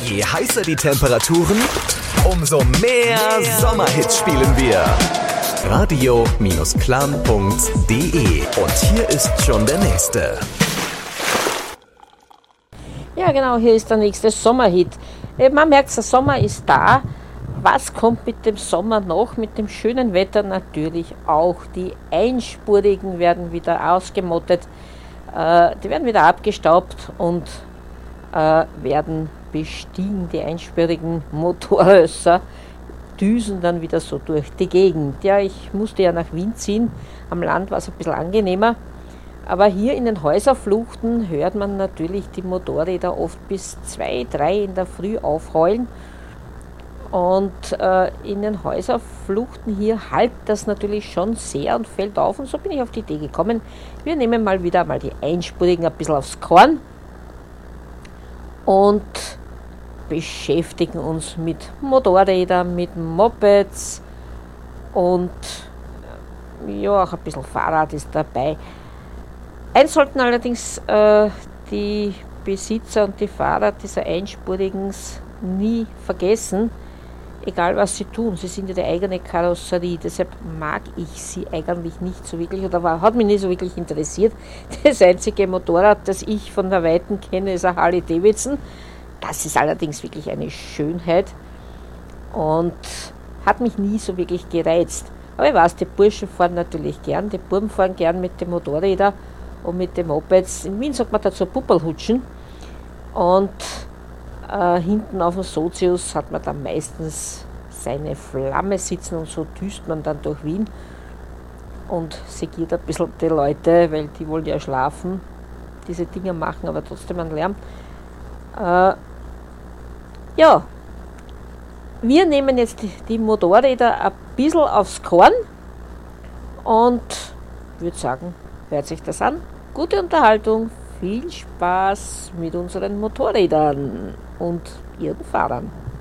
Je heißer die Temperaturen, umso mehr Sommerhits spielen wir. Radio-clan.de. Und hier ist schon der nächste. Ja genau, hier ist der nächste Sommerhit. Man merkt, der Sommer ist da. Was kommt mit dem Sommer noch, mit dem schönen Wetter? Natürlich auch die Einspurigen werden wieder ausgemottet. Die werden wieder abgestaubt und werden bestiegen. Die einspurigen Motorrösser düsen dann wieder so durch die Gegend. Ja, ich musste ja nach Wien ziehen. Am Land war es ein bisschen angenehmer. Aber hier in den Häuserfluchten hört man natürlich die Motorräder oft bis 2, 3 in der Früh aufheulen. Und in den Häuserfluchten hier hallt das natürlich schon sehr und fällt auf. Und so bin ich auf die Idee gekommen, wir nehmen mal die Einspurigen ein bisschen aufs Korn und beschäftigen uns mit Motorrädern, mit Mopeds und ja, auch ein bisschen Fahrrad ist dabei. Eins sollten allerdings die Besitzer und die Fahrer dieser Einspurigen nie vergessen, egal was sie tun, sie sind ja die eigene Karosserie, deshalb mag ich sie eigentlich nicht so wirklich oder hat mich nicht so wirklich interessiert. Das einzige Motorrad, das ich von der Weiten kenne, ist ein Harley Davidson. Das ist allerdings wirklich eine Schönheit und hat mich nie so wirklich gereizt. Aber ich weiß, die Burschen fahren natürlich gern, die Buben fahren gern mit den Motorrädern und mit den Mopeds. In Wien sagt man dazu Pupperlhutschen. Und hinten auf dem Sozius hat man dann meistens seine Flamme sitzen und so düst man dann durch Wien und segiert ein bisschen die Leute, weil die wollen ja schlafen, diese Dinger machen aber trotzdem einen Lärm. Ja, wir nehmen jetzt die Motorräder ein bisschen aufs Korn und würde sagen, hört sich das an. Gute Unterhaltung, viel Spaß mit unseren Motorrädern und ihren Fahrern.